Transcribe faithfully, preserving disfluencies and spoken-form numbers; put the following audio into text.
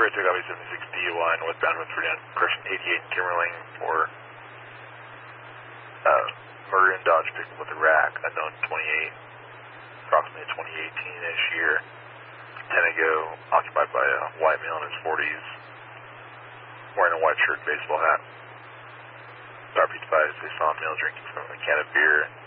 Red took copy seventy-six D Y northbound with Ferdinand, correction eighty-eight Kimmerling for uh, Maroon Dodge pickup with a rack, unknown twenty-eight, approximately twenty eighteen-ish year. ten ago, occupied by a white male in his forties, wearing a white shirt and baseball hat. Star P advised they saw a male drinking from a can of beer